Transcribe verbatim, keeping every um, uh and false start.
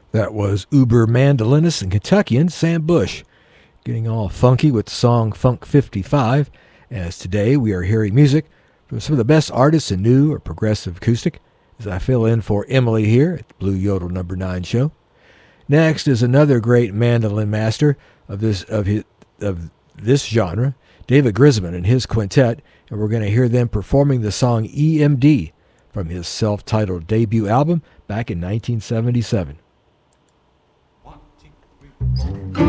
That was uber mandolinist and Kentuckian Sam Bush, getting all funky with the song Funk fifty-five, as today we are hearing music from some of the best artists in new or progressive acoustic, as I fill in for Emily here at the Blue Yodel number nine show. Next is another great mandolin master of this of his, of this genre, David Grisman and his quintet, and we're going to hear them performing the song E M D from his self-titled debut album back in nineteen seventy-seven. One, two, three, four.